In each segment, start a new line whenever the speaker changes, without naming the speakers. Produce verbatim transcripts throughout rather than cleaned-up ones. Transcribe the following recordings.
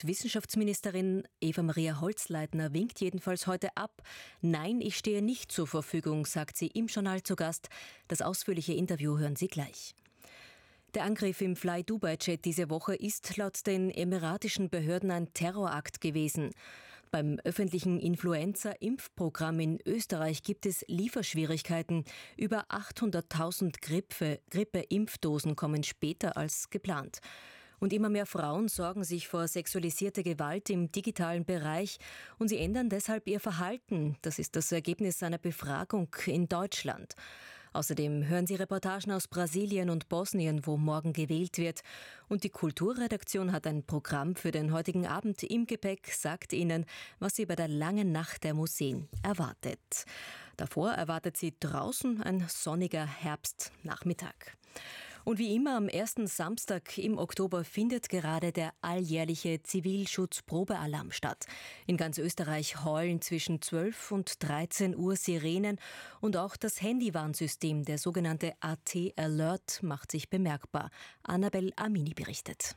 Wissenschaftsministerin Eva-Maria Holzleitner winkt jedenfalls heute ab. Nein, ich stehe nicht zur Verfügung, sagt sie im Journal zu Gast. Das ausführliche Interview hören Sie gleich. Der Angriff im Fly-Dubai-Jet diese Woche ist laut den emiratischen Behörden ein Terrorakt gewesen. Beim öffentlichen Influenza-Impfprogramm in Österreich gibt es Lieferschwierigkeiten. Über achthunderttausend Grippe, Grippe-Impfdosen kommen später als geplant. Und immer mehr Frauen sorgen sich vor sexualisierter Gewalt im digitalen Bereich und sie ändern deshalb ihr Verhalten. Das ist das Ergebnis einer Befragung in Deutschland. Außerdem hören Sie Reportagen aus Brasilien und Bosnien, wo morgen gewählt wird. Und die Kulturredaktion hat ein Programm für den heutigen Abend im Gepäck, sagt Ihnen, was Sie bei der langen Nacht der Museen erwartet. Davor erwartet Sie draußen ein sonniger Herbstnachmittag. Und wie immer am ersten Samstag im Oktober findet gerade der alljährliche Zivilschutzprobealarm statt. In ganz Österreich heulen zwischen zwölf und dreizehn Uhr Sirenen und auch das Handywarnsystem, der sogenannte A T Alert, macht sich bemerkbar. Annabel Amini berichtet.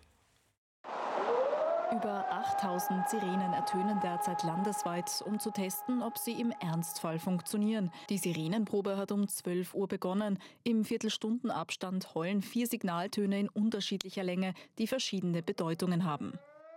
Über achttausend Sirenen ertönen derzeit landesweit, um zu testen, ob sie im Ernstfall funktionieren. Die Sirenenprobe hat um zwölf Uhr begonnen. Im Viertelstundenabstand heulen vier Signaltöne in unterschiedlicher Länge, die verschiedene Bedeutungen haben.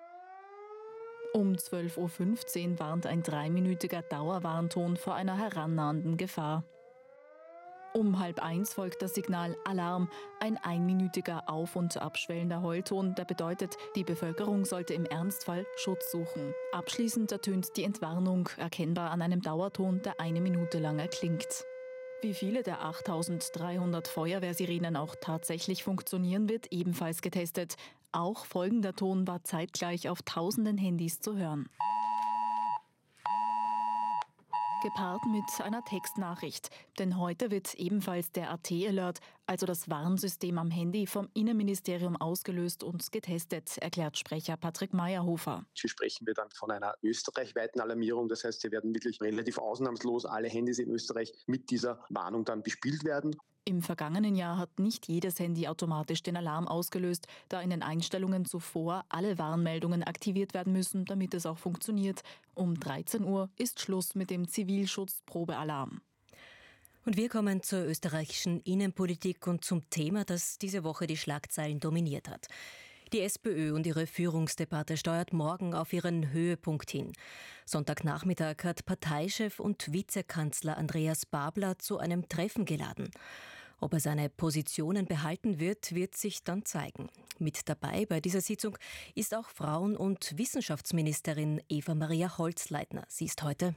Um zwölf Uhr fünfzehn warnt ein dreiminütiger Dauerwarnton vor einer herannahenden Gefahr. Um halb eins folgt das Signal Alarm, ein einminütiger auf- und abschwellender Heulton, der bedeutet, die Bevölkerung sollte im Ernstfall Schutz suchen. Abschließend ertönt die Entwarnung, erkennbar an einem Dauerton, der eine Minute lang erklingt. Wie viele der achttausenddreihundert Feuerwehrsirenen auch tatsächlich funktionieren, wird ebenfalls getestet. Auch folgender Ton war zeitgleich auf tausenden Handys zu hören. Gepaart mit einer Textnachricht. Denn heute wird ebenfalls der A T Alert, also das Warnsystem am Handy, vom Innenministerium ausgelöst und getestet, erklärt Sprecher Patrick Mayerhofer.
Hier sprechen wir dann von einer österreichweiten Alarmierung. Das heißt, hier werden wirklich relativ ausnahmslos alle Handys in Österreich mit dieser Warnung dann bespielt werden.
Im vergangenen Jahr hat nicht jedes Handy automatisch den Alarm ausgelöst, da in den Einstellungen zuvor alle Warnmeldungen aktiviert werden müssen, damit es auch funktioniert. Um dreizehn Uhr ist Schluss mit dem Zivilschutzprobealarm.
Und wir kommen zur österreichischen Innenpolitik und zum Thema, das diese Woche die Schlagzeilen dominiert hat. Die SPÖ und ihre Führungsdebatte steuert morgen auf ihren Höhepunkt hin. Sonntagnachmittag hat Parteichef und Vizekanzler Andreas Babler zu einem Treffen geladen. Ob er seine Positionen behalten wird, wird sich dann zeigen. Mit dabei bei dieser Sitzung ist auch Frauen- und Wissenschaftsministerin Eva-Maria Holzleitner. Sie ist heute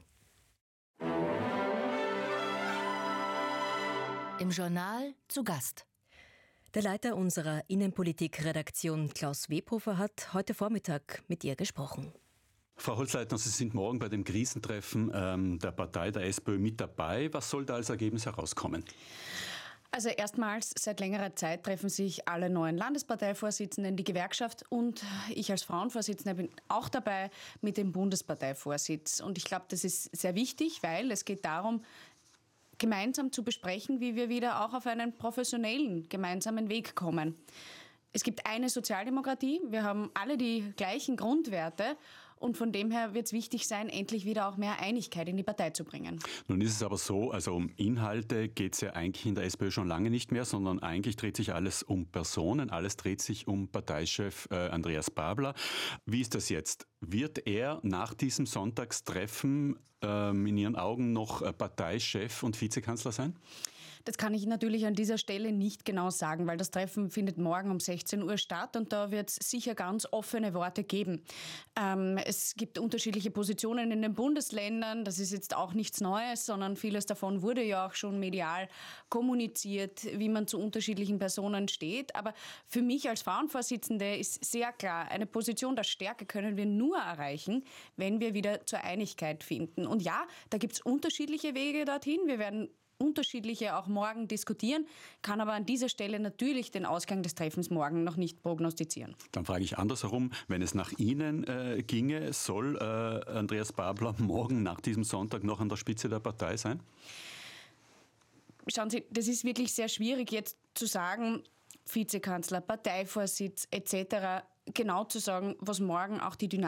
im Journal zu Gast.
Der Leiter unserer Innenpolitik-Redaktion, Klaus Webhofer, hat heute Vormittag mit ihr gesprochen.
Frau Holzleitner, Sie sind morgen bei dem Krisentreffen ähm, der Partei, der SPÖ, mit dabei. Was soll da als Ergebnis herauskommen?
Also erstmals seit längerer Zeit treffen sich alle neuen Landesparteivorsitzenden, die Gewerkschaft und ich als Frauenvorsitzende bin auch dabei mit dem Bundesparteivorsitz. Und ich glaube, das ist sehr wichtig, weil es geht darum, gemeinsam zu besprechen, wie wir wieder auch auf einen professionellen gemeinsamen Weg kommen. Es gibt eine Sozialdemokratie, wir haben alle die gleichen Grundwerte und von dem her wird es wichtig sein, endlich wieder auch mehr Einigkeit in die Partei zu bringen.
Nun ist es aber so, also um Inhalte geht es ja eigentlich in der SPÖ schon lange nicht mehr, sondern eigentlich dreht sich alles um Personen, alles dreht sich um Parteichef äh, Andreas Babler. Wie ist das jetzt? Wird er nach diesem Sonntagstreffen ähm, in Ihren Augen noch äh, Parteichef und Vizekanzler sein?
Das kann ich natürlich an dieser Stelle nicht genau sagen, weil das Treffen findet morgen um sechzehn Uhr statt und da wird es sicher ganz offene Worte geben. Ähm, es gibt unterschiedliche Positionen in den Bundesländern, das ist jetzt auch nichts Neues, sondern vieles davon wurde ja auch schon medial kommuniziert, wie man zu unterschiedlichen Personen steht. Aber für mich als Frauenvorsitzende ist sehr klar, eine Position der Stärke können wir nur erreichen, wenn wir wieder zur Einigkeit finden. Und ja, da gibt es unterschiedliche Wege dorthin. Wir werden unterschiedliche auch morgen diskutieren, kann aber an dieser Stelle natürlich den Ausgang des Treffens morgen noch nicht prognostizieren.
Dann frage ich andersherum, wenn es nach Ihnen äh, ginge, soll äh, Andreas Babler morgen nach diesem Sonntag noch an der Spitze der Partei sein?
Schauen Sie, das ist wirklich sehr schwierig jetzt zu sagen, Vizekanzler, Parteivorsitz et cetera genau zu sagen, was morgen auch die Dynamik